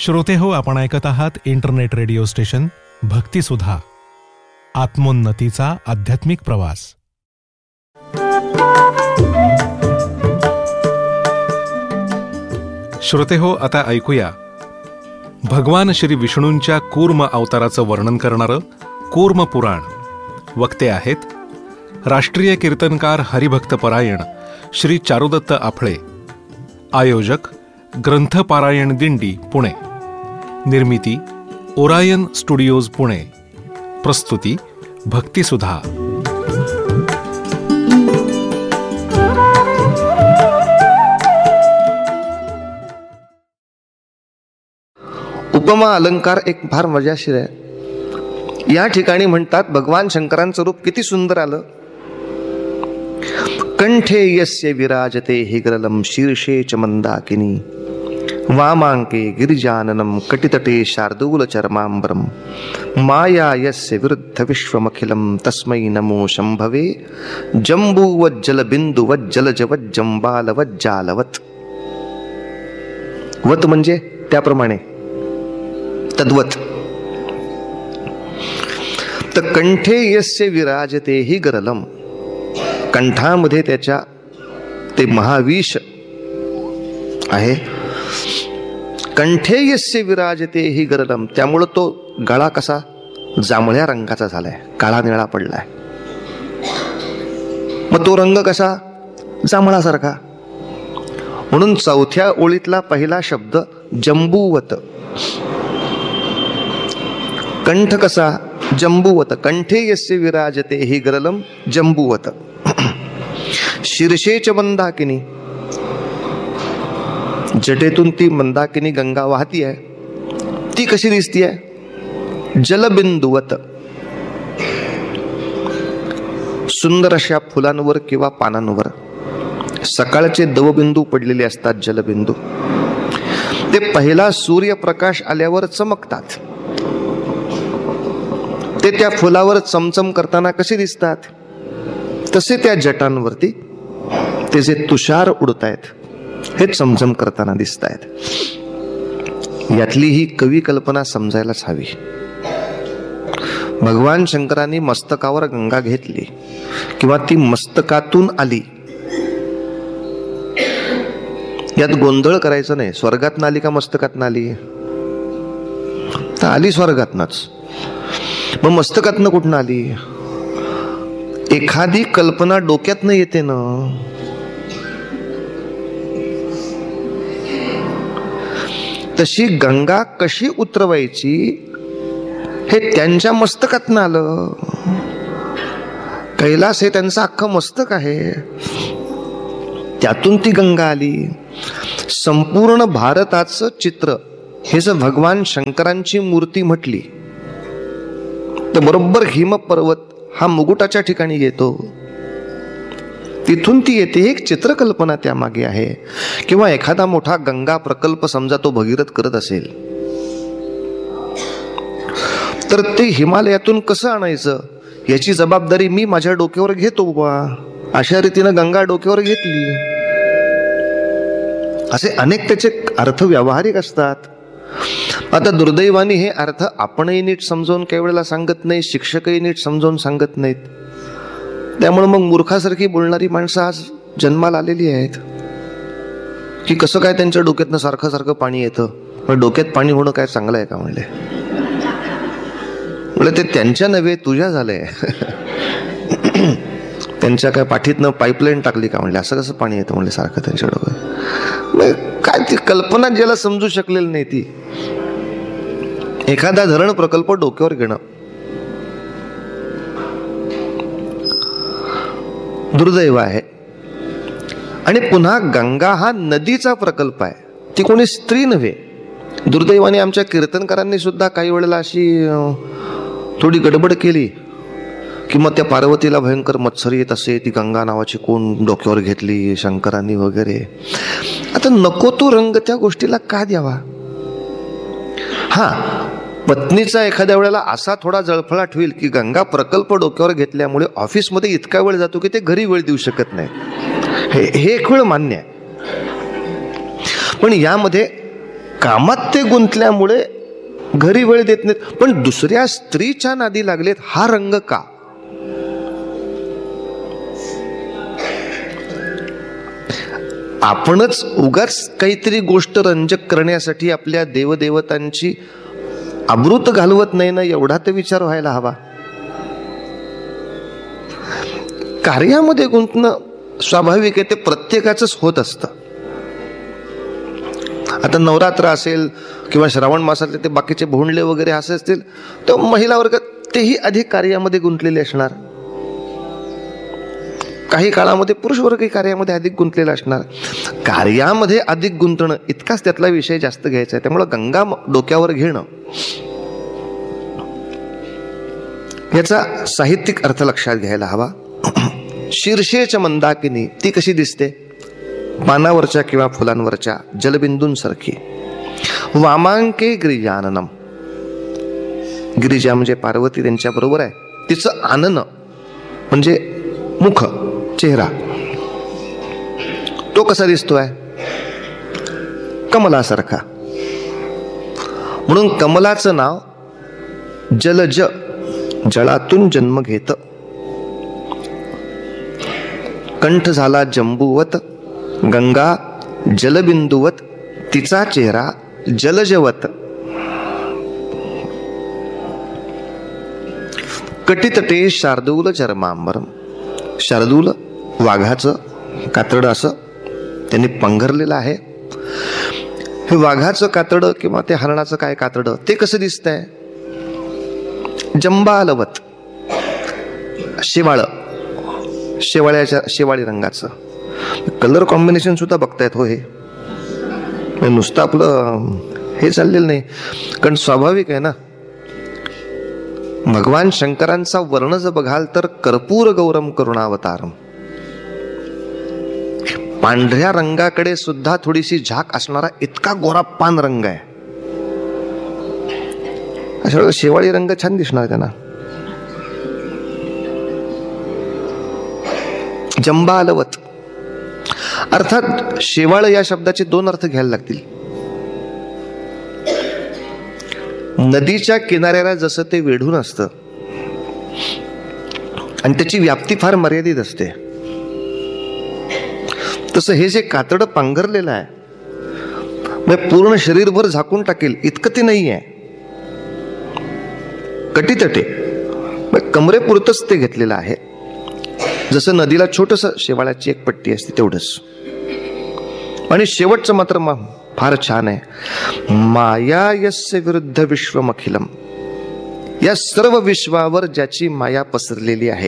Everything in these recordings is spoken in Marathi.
श्रोते हो, आपण ऐकत आहात इंटरनेट रेडिओ स्टेशन भक्तिसुधा, आत्मोन्नतीचा आध्यात्मिक प्रवास. श्रोते हो, आता ऐकूया भगवान श्री विष्णूंच्या कूर्म अवताराचं वर्णन करणारं कूर्म पुराण. वक्ते आहेत राष्ट्रीय कीर्तनकार हरिभक्तपरायण श्री चारुदत्त आफळे. आयोजक ग्रंथपारायण दिंडी पुणे. निर्मिती ओरायन स्टुडिओज पुणे. प्रस्तुती भक्तिसुधा. उपमा अलंकार एक फार मजाशीर आहे. या ठिकाणी म्हणतात भगवान शंकरांचं रूप किती सुंदर आलं. कंठे यस्य विराजते हिग्रलम शीर्षे च मंदाकिनी वामांके गिरिजाननम कटितटे शार्दूल चर्मांबरम माया यस्य विरुद्ध विश्वमखिलम तस्मै नमो शंभवे जंबूवज्जल बिंदुवज्जलजवज्जंबालवज्जालवत. वत म्हणजे त्याप्रमाणे, तद्वत. तर कंठे यस्य विराजते हि गरलम, कंठामध्ये त्याच्या ते महाविष आहे. कंठे यस्य विराजते हि गरलम, त्यामुळं तो गळा कसा जांभळ्या रंगाचा झालाय, काळा निळा पडलाय. मग तो रंग कसा जांभळासारखा. म्हणून चौथ्या ओळीतला पहिला शब्द जंबूवत. कंठ कसा जंबूवत. कंठे यस्य विराजते हि गरलम जंबूवत. शीर्षेच मंदाकिनी, जटेतून ती मंदाकिनी गंगा वाहती आहे. ती कशी दिसती आहे? जलबिंदुवत. सुंदर अशा फुलांवर किंवा पानांवर सकाळचे दवबिंदू पडलेले असतात, जलबिंदू. ते पहिला सूर्यप्रकाश आल्यावर चमकतात. ते त्या फुलावर चमचम करताना कसे दिसतात, तसे त्या जटांवरती ते जे तुषार उडतायत हे चमचम करताना दिसतायत. यातली ही कवी कल्पना समजायलाच हवी. भगवान शंकरांनी मस्तकावर गंगा घेतली किंवा ती मस्तकातून आली, यात गोंधळ करायचं नाही. स्वर्गातनं आली का मस्तकातनं आली? तर आली स्वर्गातनच. मग मस्तकातनं कुठनं आली? एखादी कल्पना डोक्यातनं येते ना. तशी गंगा कशी उतरवायची हे त्यांच्या मस्तकातनं आलं. कैलास हे त्यांचं अख्खं मस्तक आहे, त्यातून ती गंगा आली. संपूर्ण भारताचं चित्र हे जर भगवान शंकरांची मूर्ती म्हटली तर बरोबर हिमपर्वत हा मुकुटाच्या ठिकाणी येतो, तिथून ती येते. एक चित्रकल्पना त्यामागे आहे. किंवा एखादा मोठा गंगा प्रकल्प समजा तो भगीरथ करत असेल तर ते हिमालयातून कसं आणायचं याची जबाबदारी मी माझ्या डोक्यावर घेतो बा. अशा रीतीनं गंगा डोक्यावर घेतली. असे अनेक त्याचे अर्थ व्यावहारिक असतात. आता दुर्दैवाने हे अर्थ आपणही नीट समजावून काही वेळेला सांगत नाही, शिक्षकही नीट समजावून सांगत नाहीत. त्यामुळे मग मूर्खासारखी बोलणारी माणसं आज जन्माला आलेली आहेत की कसं काय त्यांच्या डोक्यातनं सारखं सारखं पाणी येतं. पण डोक्यात पाणी होणं काय चांगलं आहे का? म्हणले ते त्यांच्या नव्हे तुझ्या झालंय. त्यांच्या काय पाठीतनं पाईपलाईन टाकली का? म्हणले असं कसं पाणी येतं? म्हणले सारखं त्यांच्या डोक्यात. काय ती कल्पना ज्याला समजू शकलेली नाही ती. एखादा धरण प्रकल्प डोक्यावर घेणं दुर्दैव आहे. आणि पुन्हा गंगा हा नदीचा प्रकल्प आहे, ती कोणी स्त्री नव्हे. दुर्दैवाने आमच्या कीर्तनकारांनी सुद्धा काही वेळेला अशी थोडी गडबड केली की मग त्या पार्वतीला भयंकर मत्सर येत असे, ती गंगा नावाची कोण डोक्यावर घेतली शंकरांनी वगैरे. आता नको तो रंग त्या गोष्टीला का द्यावा? हा, पत्नीचा एखाद्या वेळेला असा थोडा जळफळाट होईल की गंगा प्रकल्प डोक्यावर घेतल्यामुळे ऑफिसमध्ये इतका वेळ जातो की ते घरी वेळ देऊ शकत नाही. हे एक वेळ मान्य आहे. पण यामध्ये कामात ते गुंतल्यामुळे घरी वेळ देत नाहीत, पण दुसऱ्या स्त्रीच्या नादी लागलेत. हा रंग का? आपणच उगाच काहीतरी गोष्ट रंजक करण्यासाठी आपल्या देवदेवतांची आबरूत घालवत नाही ना, एवढा तर विचार व्हायला हवा. कार्यामध्ये गुंतणं स्वाभाविक आहे, ते प्रत्येकाचंच होत असतं. आता नवरात्र असेल किंवा श्रावण मासातले ते बाकीचे भोंडले वगैरे असे असतील, तर महिला वर्ग तेही अधिक कार्यामध्ये गुंतलेले असणार. काही काळामध्ये पुरुष वर्गही कार्यामध्ये अधिक गुंतलेला असणार. कार्यामध्ये अधिक गुंतणं इतकाच त्यातला विषय जास्त घ्यायचा आहे. त्यामुळं गंगा डोक्यावर घेणं याचा साहित्यिक अर्थ लक्षात घ्यायला हवा. शीर्षेच मंदाकिनी, ती कशी दिसते? पानावरच्या किंवा फुलांवरच्या जलबिंदूंसारखी. वामांके गिरिजाननम, गिरिजा म्हणजे पार्वती, त्यांच्या बरोबर आहे. तिचं आनन म्हणजे मुख, चेहरा, तो कसा दिसतोय? कमलासारखा. म्हणून कमलाचं नाव जलज, जळातून जन्म घेत. कंठ झाला जंबूवत, गंगा जलबिंदुवत, तिचा चेहरा जलजवत. कटितटे शार्दूल चर्मांबरम, शार्दूल वाघाचं कातड असं त्यांनी पंघरलेलं आहे. हे वाघाचं कातड किंवा ते हरणाचं काय कातड, ते कसं दिसतंय? जंबालवत, शेवाळ, शेवाळी रंगाचं. कलर कॉम्बिनेशन सुद्धा बघतायत हो. हे नुसतं आपलं हे चाललेलं नाही, कारण स्वाभाविक आहे ना. भगवान शंकरांचा वर्ण जर बघाल तर कर्पूर गौरम करुणावतारम, पांढऱ्या रंगाकडे सुद्धा थोडीशी झाक असणारा इतका गोरापान रंग आहे. अशा वेळेला शेवाळी रंग छान दिसणार त्यांना. जंबालवत अर्थात शेवाळ या शब्दाचे दोन अर्थ घ्यायला लागतील. नदीच्या किनाऱ्याला जसं ते वेढून असतं आणि त्याची व्याप्ती फार मर्यादित असते, तसं हे जे कातड पांघरलेलं आहे म्हणजे पूर्ण शरीरभर झाकून टाकेल इतकं ते नाही आहे. कटीतटे कमरेपुरतच ते घेतलेलं आहे. जसं नदीला छोटस शेवाळाची एक पट्टी असते तेवढंच. आणि शेवटचं मात्र फार छान आहे. माया यस्य विरुद्ध विश्वमखिलम, या सर्व विश्वावर ज्याची माया पसरलेली आहे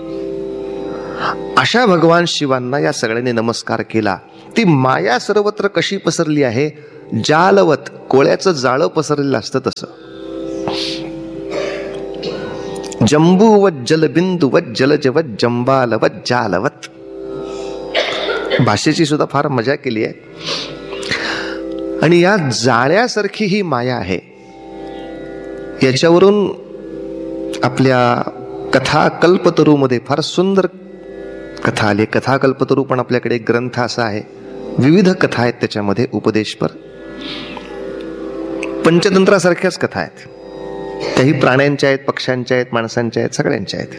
अशा भगवान शिवांना या सगळ्यांनी नमस्कार केला. ती माया सर्वत्र कशी पसरली आहे? जालवत, कोळ्याचं जाळं पसरलेलं असतं तसं. जंबूवत जलबिंदुवत जलजवत जंबालवत जालवत. भाषेची सुद्धा फार मजा केली आहे. आणि या जाळ्यासारखी ही माया आहे. याच्यावरून आपल्या कथा कल्पतरूमध्ये फार सुंदर कथा आली. कथा कल्पतरू पण आपल्याकडे एक ग्रंथ असा आहे. विविध कथा आहेत त्याच्यामध्ये, उपदेशपर, पंचतंत्रासारख्याच कथा आहेत. त्याही प्राण्यांच्या आहेत, पक्ष्यांच्या आहेत, माणसांच्या आहेत, सगळ्यांच्या आहेत.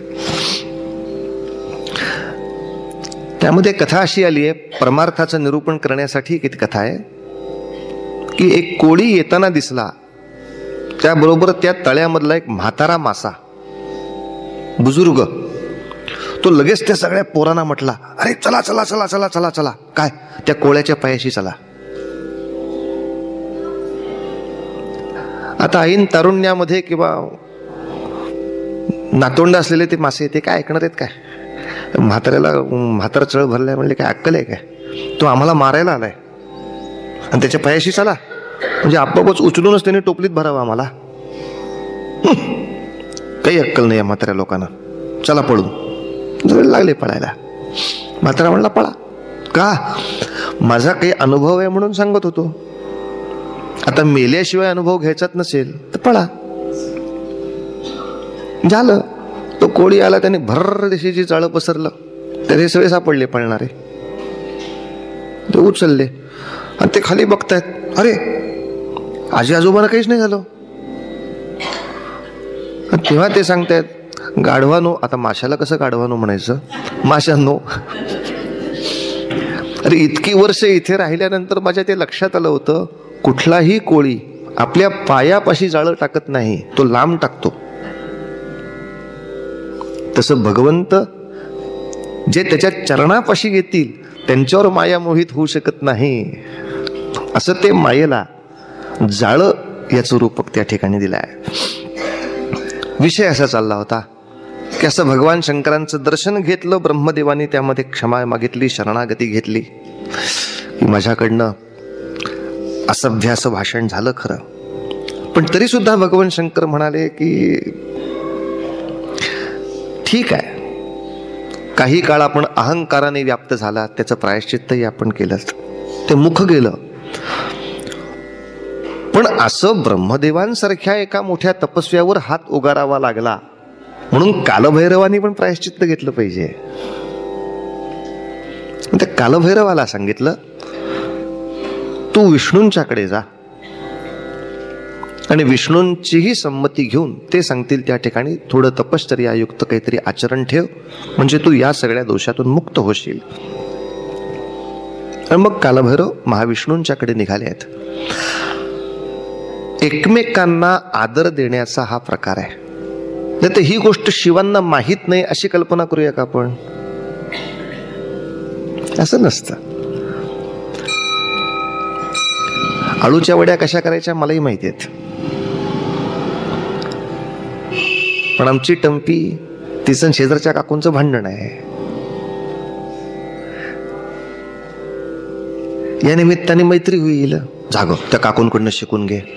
त्यामध्ये कथा अशी आली आहे, परमार्थाचं निरूपण करण्यासाठी किती कथा आहे की एक कोळी येताना दिसला, त्याबरोबर त्या तळ्यामधला एक म्हातारा मासा, बुजुर्ग, तो लगेच त्या सगळ्या पोरांना म्हटला, अरे चला चला चला चला चला चला. काय? त्या कोळ्याच्या पायाशी चला. आता ऐन तारुण्यामध्ये किंवा नातोंड असलेले ते मासे ते काय ऐकणार आहेत काय? म्हातारा चळ भरलाय म्हणले काय अक्कल आहे काय? तो आम्हाला मारायला आलाय आणि त्याच्या पायाशी चला म्हणजे आपोआपच उचलूनच त्याने टोपलीत भरावं आम्हाला. काही अक्कल नाही या म्हाताऱ्या लोकांना. चला पळून. लागले पळायला. म्हातारा म्हणला पळा. का? माझा काही अनुभव आहे म्हणून सांगत होतो. आता मेल्याशिवाय अनुभव घ्यायचाच नसेल तर पळा. झालं. तो कोळी आला, त्याने भर देशीची जाळं पसरलं, तर हे सगळे सापडले पळणारे. ते उचलले आणि ते खाली बघतायत, अरे आजी आजोबांना काहीच नाही झालं. तेव्हा ते सांगतायत गाढवानो, आता माशाला कसं गाढवानो म्हणायचं, माशांनो, अरे इतकी वर्ष इथे राहिल्यानंतर माझ्या ते लक्षात आलं होतं, कुठलाही कोळी आपल्या पायापाशी जाळं टाकत नाही, तो लांब टाकतो. तसं भगवंत जे त्याच्या चरणापाशी येतील त्यांच्यावर माया मोहित होऊ शकत नाही. असं ते मायेला जाळं याचं रूपक त्या ठिकाणी दिलं आहे. विषय असा चालला होता की असं भगवान शंकरांचं दर्शन घेतलं ब्रह्मदेवानी, त्यामध्ये क्षमा मागितली, शरणागती घेतली की माझ्याकडनं असभ्य असं भाषण झालं खरं, पण तरी सुद्धा भगवान शंकर म्हणाले की ठीक आहे, काही काळ आपण अहंकाराने व्याप्त झाला, त्याचं प्रायश्चित्तही आपण केलं, ते मुख गेलं. पण असं ब्रह्मदेवांसारख्या एका मोठ्या तपस्व्यावर हात उगारावा लागला म्हणून कालभैरवानी पण प्रायश्चित्त घेतलं पाहिजे. त्या कालभैरवाला सांगितलं, तू विष्णूंच्याकडे जा आणि विष्णूंचीही संमती घेऊन ते सांगतील त्या ठिकाणी थोडं तपश्चर्यायुक्त काहीतरी आचरण ठेव, म्हणजे तू या सगळ्या दोषातून मुक्त होशील. आणि मग कालभैरव महाविष्णूंच्याकडे निघाले आहेत. एकमेकांना आदर देण्याचा हा प्रकार आहे. नाही तर ही गोष्ट शिवांना माहीत नाही अशी कल्पना करूया का आपण? असं नसतं. आळूच्या वड्या कशा करायच्या मलाही माहिती आहेत, पण आमची टंपी तिचं शेजारच्या काकूंचं भांडण आहे. या निमित्ताने मैत्री होईल. जाग त्या काकूंकडनं शिकून घे.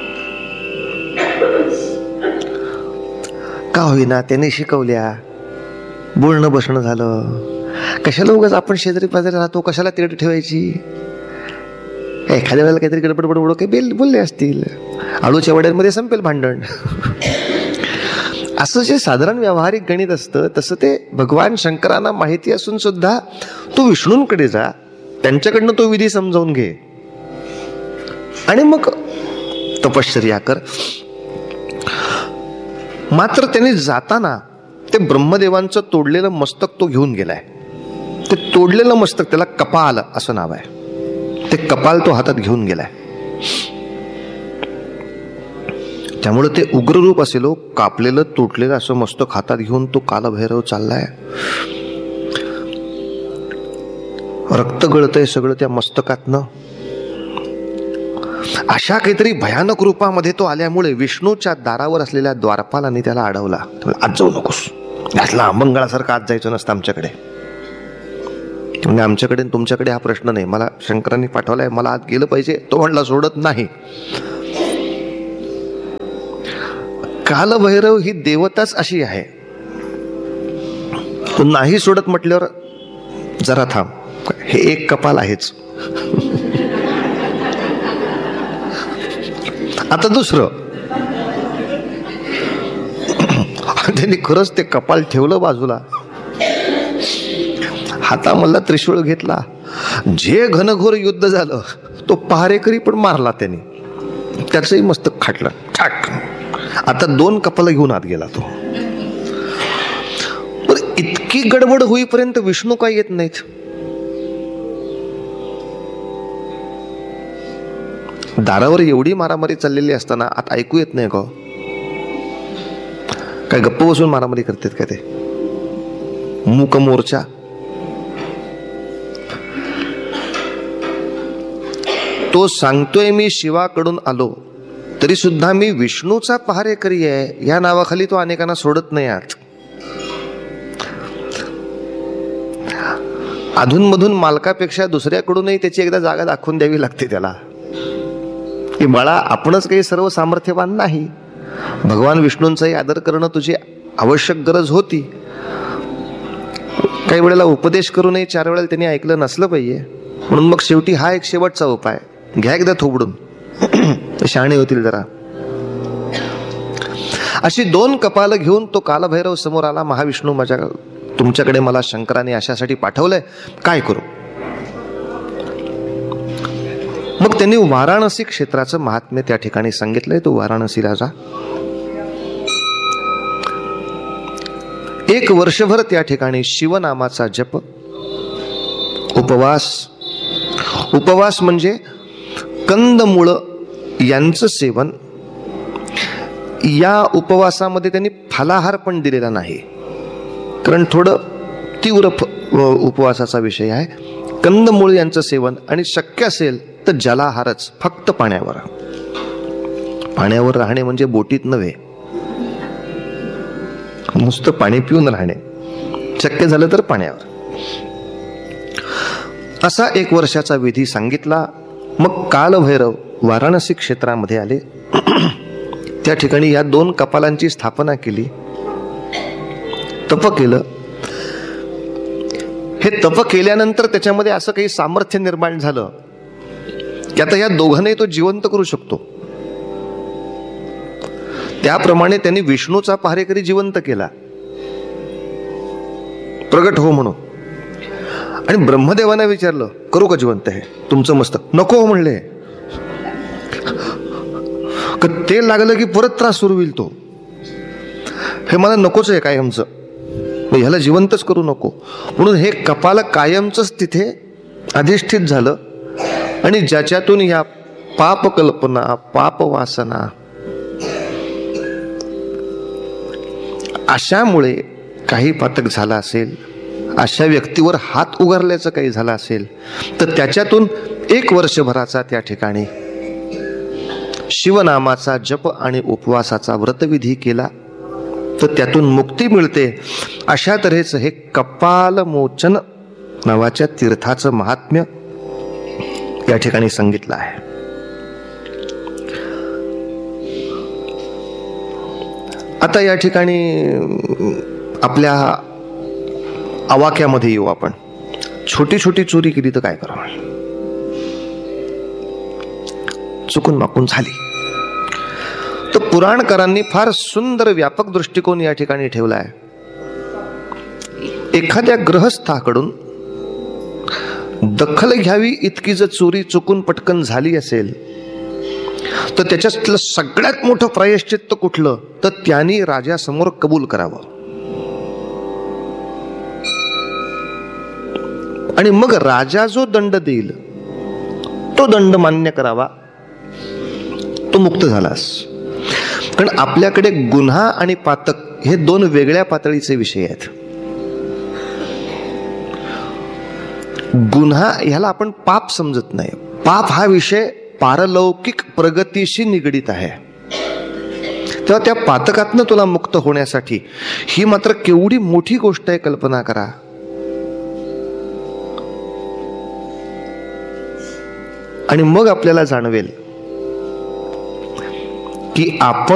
का होईना त्याने शिकवल्या, बोलणं बसणं झालं. कशाला उगाच आपण शेजारी पाजारी राहतो, कशाला तेढ ठेवायची? एखाद्या वेळेला काहीतरी गडबड बडबड काही बोलले असतील, आळूच्या वड्यांमध्ये संपेल भांडण. असं जे साधारण व्यावहारिक गणित असतं तसं ते भगवान शंकरांना माहिती असून सुद्धा तू विष्णूंकडे जा, त्यांच्याकडनं तो विधी समजावून घे आणि मग तपश्चर्या कर. मात्र त्याने जाताना ते ब्रह्मदेवांचं तोडलेलं मस्तक तो घेऊन गेलाय. ते तोडलेलं मस्तक, त्याला कपाल असं नाव आहे, ते कपाल तो हातात घेऊन गेलाय. त्यामुळे ते उग्ररूप असेल, कापलेलं तुटलेलं असं मस्तक हातात घेऊन तो कालभैरव चाललाय. रक्त गळतंय सगळं त्या मस्तकातनं. अशा काहीतरी भयानक रूपामध्ये तो आल्यामुळे विष्णूच्या दारावर असलेल्या द्वारपालांनी त्याला अडवला. आज जाऊ नकोस, यातला मंगळासारखं आज जायचं नसतं आमच्याकडे. म्हणजे आमच्याकडे तुमच्याकडे हा प्रश्न नाही, मला शंकरांनी पाठवलाय, मला आज गेलं पाहिजे. तो म्हणला सोडत नाही. कालभैरव ही देवताच अशी आहे, तो नाही सोडत म्हटल्यावर जरा थांब, हे एक कपाल आहेच, आता दुसरं. त्यांनी खरंच ते कपाल ठेवलं बाजूला, हातामधला त्रिशूळ घेतला. जे घनघोर युद्ध झालं तो पहारेकरी पण मारला त्यांनी, त्याचंही मस्तक खाटलं ठाक. आता 2 कपाल घेऊन आत गेला तो. इतकी गडबड होईपर्यंत विष्णू काय येत नाहीत. दारावर एवढी मारामारी चाललेली असताना आता ऐकू येत नाही का? काय गप्प बसून मारामारी करतात का ते मूक मोर्चा? तो सांगतोय मी शिवाकडून आलो, तरी सुद्धा मी विष्णूचा पहारेकरी आहे या नावाखाली तो अनेकांना सोडत नाही. आज अधूनमधून मालकापेक्षा दुसऱ्याकडूनही त्याची एकदा जागा दाखवून द्यावी लागते त्याला, की बाळा आपणच काही सर्व सामर्थ्यवान नाही. भगवान विष्णूंचाही आदर करणं तुझी आवश्यक गरज होती. काही वेळेला उपदेश करूनही 4 वेळेला त्यांनी ऐकलं नसलं पाहिजे. म्हणून मग शेवटी हा एक शेवटचा उपाय घ्या, एकदा थोबडून शहाणे होतील जरा. अशी 2 कपाल घेऊन तो कालभैरव समोर आला. महाविष्णू तुमच्याकडे मला शंकराने अशासाठी पाठवलंय, काय करू? मग मग त्यांनी वाराणसी क्षेत्राचं महात्म्य त्या ठिकाणी सांगितलंय. तो वाराणसीला जा. 1 वर्षभर त्या ठिकाणी शिवनामाचा जप, उपवास म्हणजे कंदमुळ यांचं सेवन. या उपवासामध्ये त्यांनी फलाहार पण दिलेला नाही, कारण थोडं तीव्र उपवासाचा विषय आहे. कंदमुळ यांचं सेवन आणि शक्य असेल तर जलाहारच, फक्त पाण्यावर. पाण्यावर राहणे म्हणजे बोटीत नव्हे, नुसतं पाणी पिऊन राहणे, शक्य झालं तर पाण्यावर. असा 1 वर्षाचा विधी सांगितला. मग कालभैरव वाराणसी क्षेत्रामध्ये आले. त्या ठिकाणी या 2 कपालांची स्थापना केली, तप केलं. हे तप केल्यानंतर त्याच्यामध्ये असं काही सामर्थ्य निर्माण झालं की आता या दोघांनाही तो जिवंत करू शकतो. त्याप्रमाणे त्यांनी विष्णूचा पहारेकरी जिवंत केला, प्रगट हो म्हणून. आणि ब्रह्मदेवाने विचारलं, करू का जिवंत हे तुमचं मस्तक? नको म्हणले. तेल लागलं की परत त्रास सुरू होईल, तो हे मला नकोच आहे कायमचं, ह्याला जिवंतच करू नको. म्हणून हे कपाल कायमच तिथे अधिष्ठित झालं. आणि ज्याच्यातून या पाप कल्पना, पाप वासना, अशामुळे काही पातक झाला असेल, अशा व्यक्तीवर हात उगारल्याचं काही झालं असेल, तर त्याच्यातून 1 वर्षभराचा त्या ठिकाणी शिवनामाचा जप आणि उपवासाचा व्रतविधी केला तर त्यातून मुक्ती मिळते. अशा तऱ्हेचं हे कपालमोचन नावाच्या तीर्थाचं महात्म्य या ठिकाणी सांगितलं आहे. आता या ठिकाणी आपल्या आवाक्यामध्ये येऊ आपण. छोटी छोटी चोरी केली तर काय करावं? चुकून माकून झाली तर पुराणकारांनी फार सुंदर व्यापक दृष्टिकोन या ठिकाणी ठेवला आहे. एखाद्या ग्रहस्थाकडून दखल घ्यावी इतकी जर चोरी चुकून पटकन झाली असेल तर त्याच्यातलं सगळ्यात मोठं प्रायश्चित्त कुठलं, तर त्यांनी राजासमोर कबूल करावं आणि मग राजा जो दंड देईल तो दंड मान्य करावा, तो मुक्त झालास. कारण आपल्याकडे गुन्हा आणि पातक हे 2 वेगळ्या पातळीचे विषय आहेत. गुन्हा ह्याला आपण पाप समजत नाही. पाप हा विषय पारलौकिक प्रगतीशी निगडीत आहे. तेव्हा त्या पातकातनं तुला मुक्त होण्यासाठी ही मात्र केवढी मोठी गोष्ट आहे, कल्पना करा. आणि मग आपल्याला जाणवेल की आपण